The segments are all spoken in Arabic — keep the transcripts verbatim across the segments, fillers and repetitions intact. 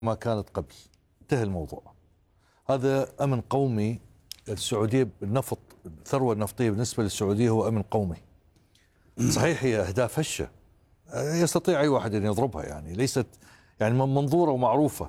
ما كانت قبل. انتهى الموضوع. هذا أمن قومي. السعودية بالنفط، الثروة النفطية بالنسبة للسعودية هو أمن قومي. صحيح هي أهداف هشة يستطيع أي واحد أن يضربها، يعني ليست يعني منظورة ومعروفة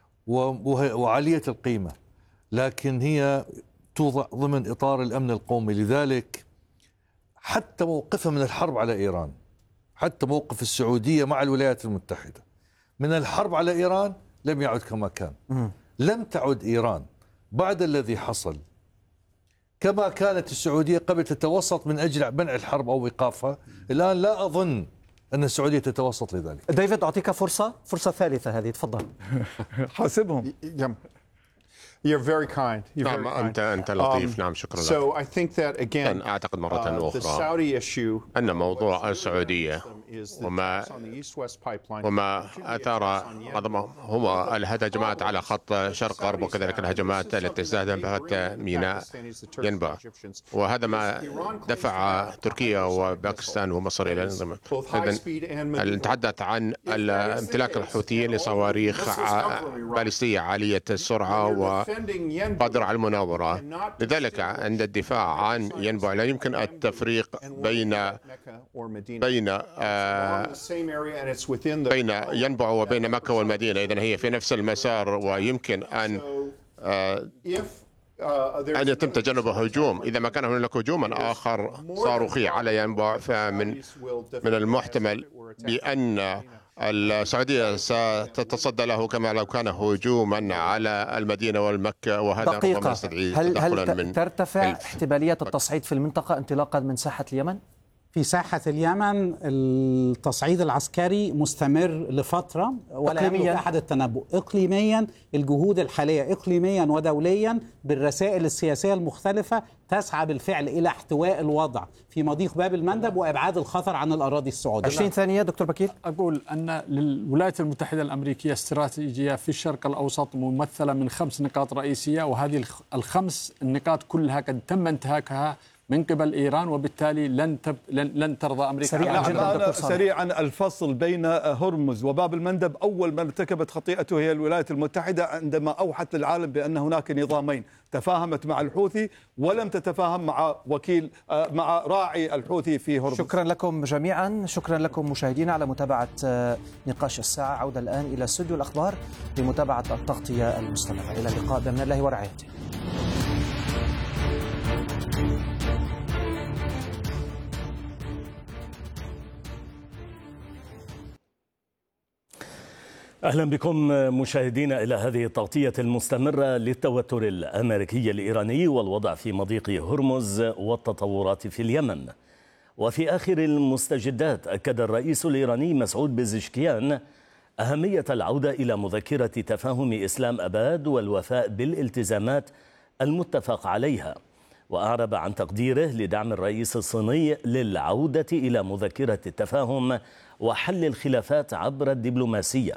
وعالية القيمة، لكن هي توضع ضمن إطار الأمن القومي. لذلك حتى موقفها من الحرب على إيران، حتى موقف السعودية مع الولايات المتحدة من الحرب على إيران لم يعد كما كان. لم تعد إيران بعد الذي حصل كما كانت السعودية قبل تتوسط من أجل منع الحرب أو إيقافها. الآن لا أظن أن السعودية تتوسط لذلك. ديفيد أعطيك فرصة فرصة ثالثة هذه، تفضل. حاسبهم. You're very kind. You're نعم very أنت kind. أنت لطيف. um, نعم شكرا لك. So I think that again, أعتقد مرة uh, the أخرى Saudi issue أن موضوع السعودية وما وما أثار هو الهجمات على خط شرق غرب، وكذلك الهجمات التي استهدفت ميناء ينبع، وهذا ما دفع تركيا وباكستان ومصر إلى الانضمام. إذن نتحدث عن امتلاك الحوثيين لصواريخ باليستية عالية السرعة وقادرة على المناورة. لذلك عند الدفاع عن ينبع لا يمكن التفريق بين بين آه بين ينبع وبين مكة والمدينة. إذن هي في نفس المسار، ويمكن أن آه أن يتم تجنب هجوم إذا ما كان هناك هجوما آخر صاروخي على ينبع. فمن من المحتمل بأن السعودية ستتصدى له كما لو كان هجوما على المدينة والمكة، وهذا ربما يستدعي هل تدخلا هل من ترتفع احتمالية التصعيد في المنطقة انطلاقا من ساحة اليمن؟ في ساحة اليمن التصعيد العسكري مستمر لفترة ولا يملك أحد التنبؤ. إقليميا الجهود الحالية إقليميا ودوليا بالرسائل السياسية المختلفة تسعى بالفعل إلى احتواء الوضع في مضيق باب المندب وإبعاد الخطر عن الأراضي السعودية. عشرين ثانية دكتور بكير. أقول أن للولايات المتحدة الأمريكية استراتيجية في الشرق الأوسط ممثلة من خمس نقاط رئيسية، وهذه الخمس النقاط كلها قد تم انتهاكها من قبل إيران، وبالتالي لن تب لن, لن ترضى أمريكا. سريعا جدا سريعا الفصل بين هرمز وباب المندب، أول من ارتكبت خطيئته هي الولايات المتحدة عندما أوحت للعالم بأن هناك نظامين، تفاهمت مع الحوثي ولم تتفاهم مع وكيل مع راعي الحوثي في هرمز. شكرا لكم جميعا، شكرا لكم مشاهدينا على متابعة نقاش الساعة. عودة الآن إلى استوديو الأخبار لمتابعة التغطية المستمرة. إلى اللقاء بأمن الله ورعايته. أهلا بكم مشاهدينا إلى هذه التغطية المستمرة للتوتر الأمريكي الإيراني والوضع في مضيق هرمز والتطورات في اليمن. وفي آخر المستجدات أكد الرئيس الإيراني مسعود بزشكيان أهمية العودة إلى مذكرة تفاهم إسلام أباد والوفاء بالالتزامات المتفق عليها، وأعرب عن تقديره لدعم الرئيس الصيني للعودة إلى مذكرة التفاهم وحل الخلافات عبر الدبلوماسية.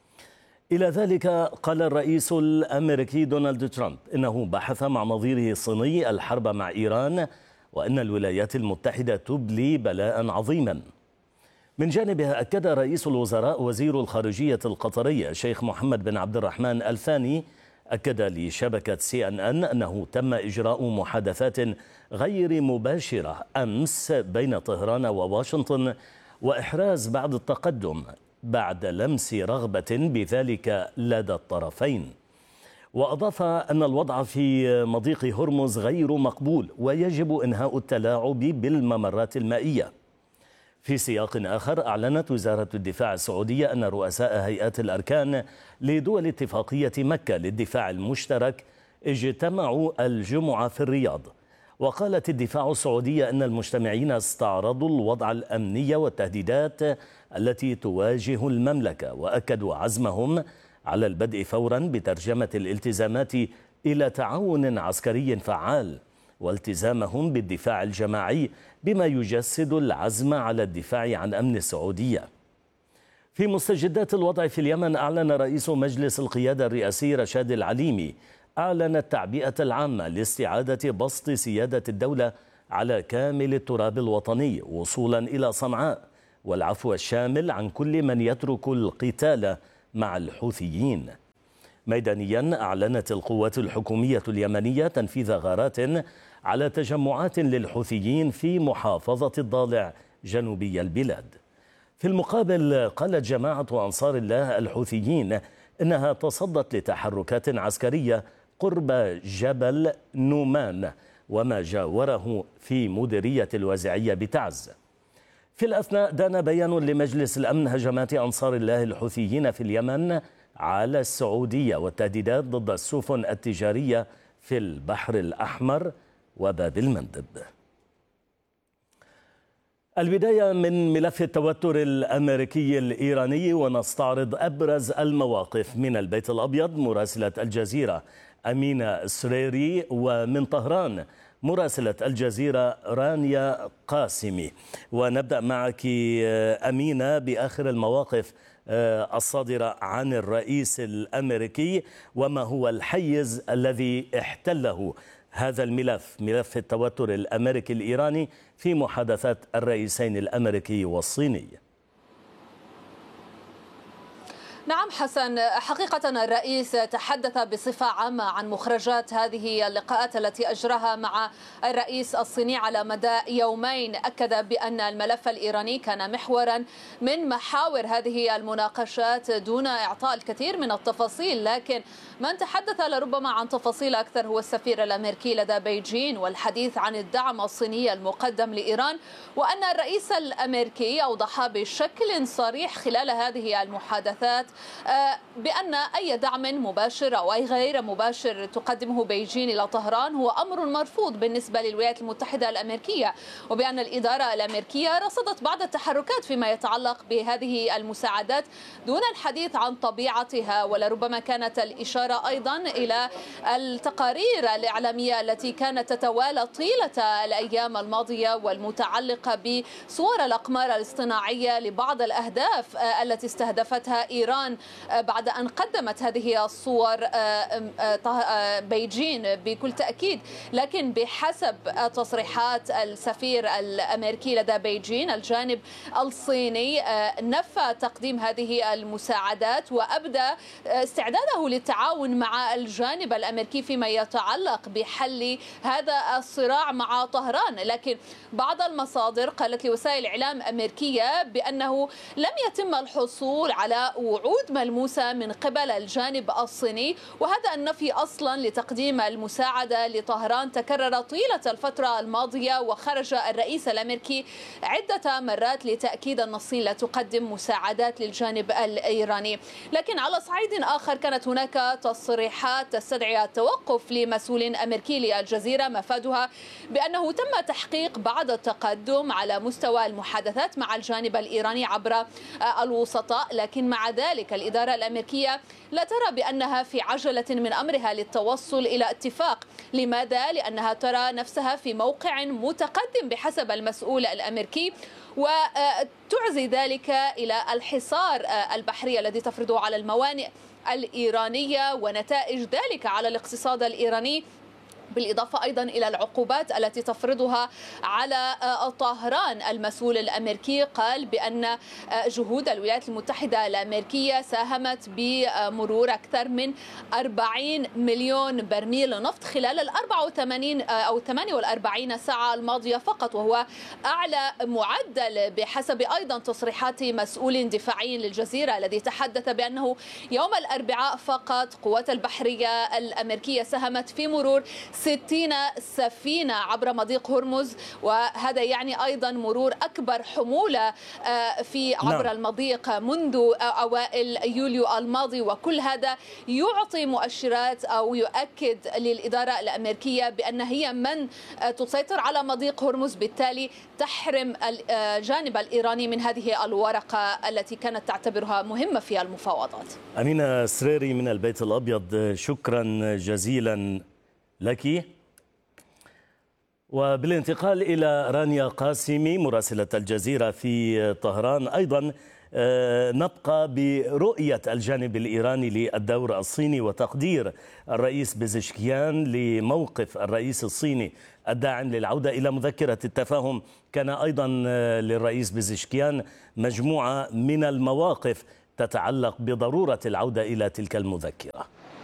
إلى ذلك قال الرئيس الأمريكي دونالد ترامب إنه بحث مع نظيره الصيني الحرب مع إيران، وأن الولايات المتحدة تبلي بلاء عظيما. من جانبها أكد رئيس الوزراء وزير الخارجية القطرية شيخ محمد بن عبد الرحمن الثاني أكد لشبكة سي أن أن أنه تم إجراء محادثات غير مباشرة أمس بين طهران وواشنطن، وإحراز بعض التقدم بعد لمس رغبة بذلك لدى الطرفين. وأضاف أن الوضع في مضيق هرمز غير مقبول ويجب إنهاء التلاعب بالممرات المائية. في سياق آخر أعلنت وزارة الدفاع السعودية أن رؤساء هيئات الأركان لدول اتفاقية مكة للدفاع المشترك اجتمعوا الجمعة في الرياض. وقالت الدفاع السعودية أن المجتمعين استعرضوا الوضع الأمني والتهديدات التي تواجه المملكة، وأكدوا عزمهم على البدء فورا بترجمة الالتزامات إلى تعاون عسكري فعال، والتزامهم بالدفاع الجماعي بما يجسد العزم على الدفاع عن أمن السعودية. في مستجدات الوضع في اليمن أعلن رئيس مجلس القيادة الرئاسي رشاد العليمي أعلن التعبئة العامة لاستعادة بسط سيادة الدولة على كامل التراب الوطني وصولا إلى صنعاء، والعفو الشامل عن كل من يترك القتال مع الحوثيين. ميدانيا، أعلنت القوات الحكومية اليمنية تنفيذ غارات على تجمعات للحوثيين في محافظة الضالع جنوبي البلاد. في المقابل قالت جماعة أنصار الله الحوثيين إنها تصدت لتحركات عسكرية قرب جبل نومان وما جاوره في مديرية الوازعية بتعز. في الأثناء دان بيان لمجلس الأمن هجمات أنصار الله الحوثيين في اليمن على السعودية والتهديدات ضد السفن التجارية في البحر الأحمر وباب المندب. البداية من ملف التوتر الأمريكي الإيراني، ونستعرض أبرز المواقف من البيت الأبيض مراسلة الجزيرة أمينة سريري، ومن طهران مراسلة الجزيرة رانيا قاسمي. ونبدأ معك أمينة بآخر المواقف الصادرة عن الرئيس الأمريكي، وما هو الحيز الذي احتله هذا الملف، ملف التوتر الأمريكي الإيراني في محادثات الرئيسين الأمريكي والصيني. نعم حسن، حقيقة الرئيس تحدث بصفة عامة عن مخرجات هذه اللقاءات التي أجراها مع الرئيس الصيني على مدى يومين. أكد بأن الملف الإيراني كان محورا من محاور هذه المناقشات دون إعطاء الكثير من التفاصيل، لكن من تحدث لربما عن تفاصيل أكثر هو السفير الأمريكي لدى بيجين، والحديث عن الدعم الصيني المقدم لإيران، وأن الرئيس الأمريكي أوضح بشكل صريح خلال هذه المحادثات بأن أي دعم مباشر أو أي غير مباشر تقدمه بيجين إلى طهران هو أمر مرفوض بالنسبة للولايات المتحدة الأمريكية، وبأن الإدارة الأمريكية رصدت بعض التحركات فيما يتعلق بهذه المساعدات دون الحديث عن طبيعتها. ولربما كانت الإشارة أيضا إلى التقارير الإعلامية التي كانت تتوالى طيلة الأيام الماضية والمتعلقة بصور الأقمار الاصطناعية لبعض الأهداف التي استهدفتها إيران بعد أن قدمت هذه الصور بيجين بكل تأكيد. لكن بحسب تصريحات السفير الأمريكي لدى بيجين، الجانب الصيني نفى تقديم هذه المساعدات وأبدى استعداده للتعاون مع الجانب الأمريكي فيما يتعلق بحل هذا الصراع مع طهران. لكن بعض المصادر قالت لوسائل إعلام أمريكية بأنه لم يتم الحصول على وعود ملموسة من قبل الجانب الصيني، وهذا النفي أصلا لتقديم المساعدة لطهران تكرر طيلة الفترة الماضية، وخرج الرئيس الأمريكي عدة مرات لتأكيد أن الصين لا تقدم مساعدات للجانب الإيراني. لكن على صعيد آخر كانت هناك تصريحات تستدعي التوقف لمسؤول أمريكي للجزيرة مفادها بأنه تم تحقيق بعض التقدم على مستوى المحادثات مع الجانب الإيراني عبر الوسطاء، لكن مع ذلك الإدارة الأمريكية لا ترى بأنها في عجلة من أمرها للتوصل إلى اتفاق. لماذا؟ لأنها ترى نفسها في موقع متقدم بحسب المسؤول الأمريكي، وتعزي ذلك إلى الحصار البحري الذي تفرضه على الموانئ الإيرانية ونتائج ذلك على الاقتصاد الإيراني، بالإضافة أيضا إلى العقوبات التي تفرضها على طهران. المسؤول الأمريكي قال بأن جهود الولايات المتحدة الأمريكية ساهمت بمرور أكثر من أربعين مليون برميل نفط خلال ال أربعة وثمانين أو ثمانية وأربعين ساعة الماضية فقط، وهو أعلى معدل بحسب أيضا تصريحات مسؤول دفاعي للجزيرة الذي تحدث بأنه يوم الأربعاء فقط قوات البحرية الأمريكية ساهمت في مرور ستين سفينة عبر مضيق هرمز، وهذا يعني أيضا مرور أكبر حمولة في عبر نعم. المضيق منذ أوائل يوليو الماضي، وكل هذا يعطي مؤشرات أو يؤكد للإدارة الأمريكية بأن هي من تسيطر على مضيق هرمز، بالتالي تحرم الجانب الإيراني من هذه الورقة التي كانت تعتبرها مهمة في المفاوضات. أمينة سريري من البيت الأبيض، شكرا جزيلا لك. وبالانتقال إلى رانيا قاسمي مراسلة الجزيرة في طهران، أيضا نبقى برؤية الجانب الإيراني للدور الصيني وتقدير الرئيس بزشكيان لموقف الرئيس الصيني الداعم للعودة إلى مذكرة التفاهم. كان أيضا للرئيس بزشكيان مجموعة من المواقف تتعلق بضرورة العودة إلى تلك المذكرة.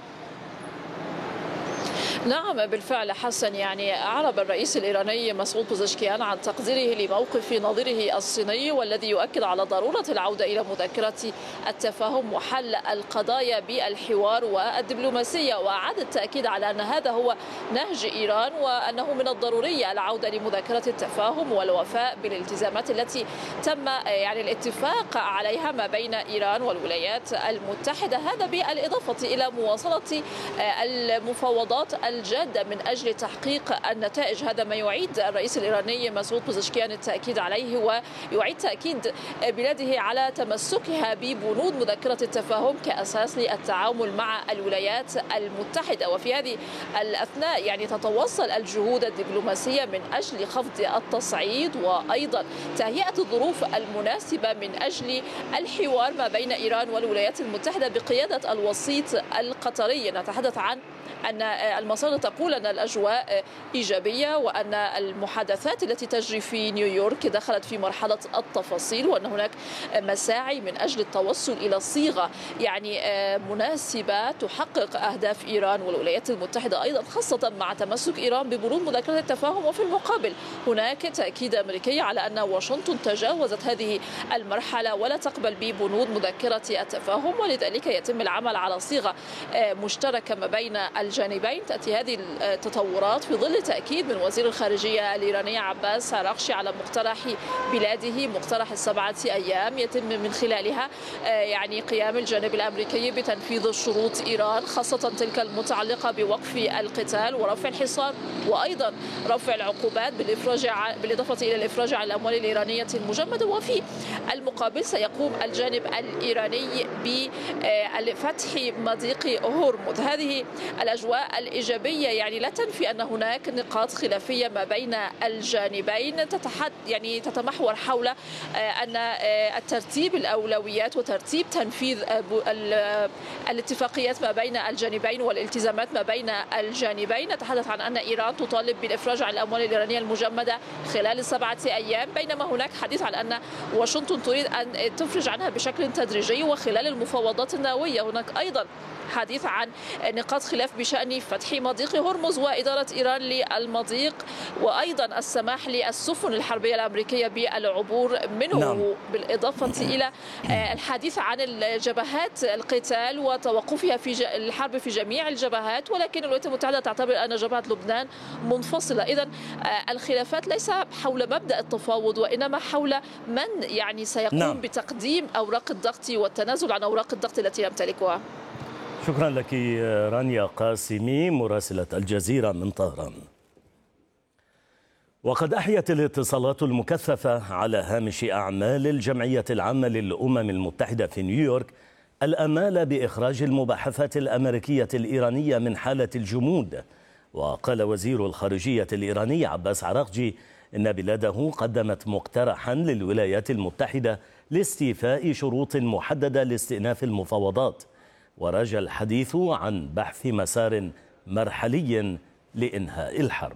نعم بالفعل حسن، يعني أعرب الرئيس الإيراني مسعود بوزشكيان عن تقديره لموقف نظيره الصيني، والذي يؤكد على ضرورة العودة إلى مذكرة التفاهم وحل القضايا بالحوار والدبلوماسية، وأعاد التأكيد على أن هذا هو نهج إيران وأنه من الضروري العودة لمذكرة التفاهم والوفاء بالالتزامات التي تم يعني الاتفاق عليها ما بين إيران والولايات المتحدة، هذا بالإضافة إلى مواصلة المفاوضات الجادة من أجل تحقيق النتائج. هذا ما يعيد الرئيس الإيراني مسعود بوزشكيان التأكيد عليه، ويعيد تأكيد بلاده على تمسكها ببنود مذكرة التفاهم كأساس للتعامل مع الولايات المتحدة. وفي هذه الأثناء يعني تتواصل الجهود الدبلوماسية من أجل خفض التصعيد وأيضا تهيئة الظروف المناسبة من أجل الحوار ما بين إيران والولايات المتحدة بقيادة الوسيط القطري. نتحدث عن أن المصادر تقول أن الأجواء إيجابية، وأن المحادثات التي تجري في نيويورك دخلت في مرحلة التفاصيل، وأن هناك مساعي من أجل التوصل إلى صيغة يعني مناسبة تحقق أهداف إيران والولايات المتحدة أيضا، خاصة مع تمسك إيران ببنود مذكرة التفاهم. وفي المقابل هناك تأكيد أمريكي على أن واشنطن تجاوزت هذه المرحلة ولا تقبل ببنود مذكرة التفاهم، ولذلك يتم العمل على صيغة مشتركة ما بين الجانبين. تأتي هذه التطورات في ظل تأكيد من وزير الخارجية الإيراني عباس عراقجي على مقترح بلاده، مقترح السبعة أيام يتم من خلالها يعني قيام الجانب الأمريكي بتنفيذ شروط إيران، خاصة تلك المتعلقة بوقف القتال ورفع الحصار وأيضا رفع العقوبات بالإفراج بالإضافة إلى الإفراج عن الأموال الإيرانية المجمدة. وفي المقابل سيقوم الجانب الإيراني بفتح مضيق هرمز. هذه الأجواء الإيجابية يعني لا تنفي أن هناك نقاط خلافية ما بين الجانبين تتحد يعني تتمحور حول أن الترتيب الأولويات وترتيب تنفيذ الاتفاقيات ما بين الجانبين والالتزامات ما بين الجانبين. نتحدث عن أن إيران تطالب بالإفراج عن الأموال الإيرانية المجمدة خلال السبعة أيام، بينما هناك حديث عن أن واشنطن تريد أن تفرج عنها بشكل تدريجي وخلال المفاوضات النووية. هناك أيضا حديث عن نقاط خلاف بشأن فتح مضيق هرمز وإدارة إيران للمضيق، وأيضا السماح للسفن الحربية الأمريكية بالعبور منه. نعم. بالإضافة إلى الحديث عن الجبهات القتال وتوقفها في الحرب في جميع الجبهات، ولكن الولايات المتحدة تعتبر أن جبهة لبنان منفصلة. إذن الخلافات ليس حول مبدأ التفاوض وإنما حول من يعني سيقوم نعم. بتقديم أوراق الضغط والتنازل عن أوراق الضغط التي يمتلكها. شكرا لك رانيا قاسمي مراسلة الجزيرة من طهران. وقد أحيت الاتصالات المكثفة على هامش أعمال الجمعية العامة للأمم المتحدة في نيويورك الأمال بإخراج المباحثات الأمريكية الإيرانية من حالة الجمود. وقال وزير الخارجية الإيراني عباس عراقجي إن بلاده قدمت مقترحا للولايات المتحدة لاستيفاء شروط محددة لاستئناف المفاوضات، ورجى الحديث عن بحث مسار مرحلي لإنهاء الحرب.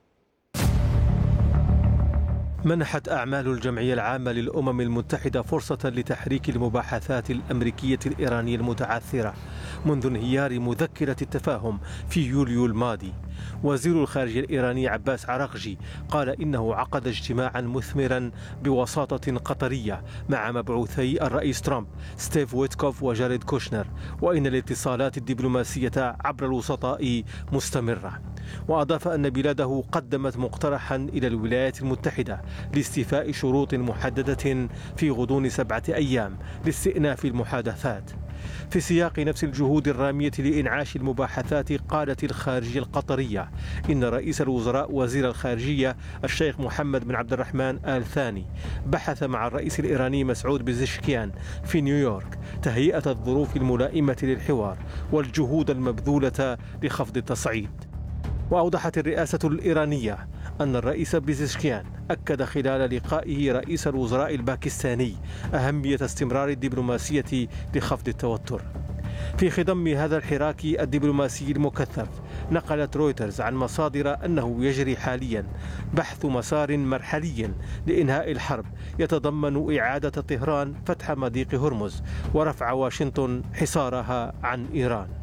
منحت أعمال الجمعية العامة للأمم المتحدة فرصة لتحريك المباحثات الأمريكية الإيرانية المتعثرة منذ انهيار مذكرة التفاهم في يوليو الماضي. وزير الخارجية الإيراني عباس عراقجي قال إنه عقد اجتماعا مثمرا بوساطة قطرية مع مبعوثي الرئيس ترامب ستيف ويتكوف وجاريد كوشنر، وإن الاتصالات الدبلوماسية عبر الوسطاء مستمرة. وأضاف أن بلاده قدمت مقترحا إلى الولايات المتحدة لاستيفاء شروط محددة في غضون سبعة أيام لاستئناف المحادثات. في سياق نفس الجهود الرامية لإنعاش المباحثات، قالت الخارجية القطرية إن رئيس الوزراء وزير الخارجية الشيخ محمد بن عبد الرحمن آل ثاني بحث مع الرئيس الإيراني مسعود بوزشكيان في نيويورك تهيئة الظروف الملائمة للحوار والجهود المبذولة لخفض التصعيد. وأوضحت الرئاسة الإيرانية أن الرئيس بوزشكيان أكد خلال لقائه رئيس الوزراء الباكستاني أهمية استمرار الدبلوماسية لخفض التوتر. في خضم هذا الحراك الدبلوماسي المكثف، نقلت رويترز عن مصادر أنه يجري حاليا بحث مسار مرحلي لإنهاء الحرب يتضمن إعادة طهران فتح مضيق هرمز ورفع واشنطن حصارها عن إيران.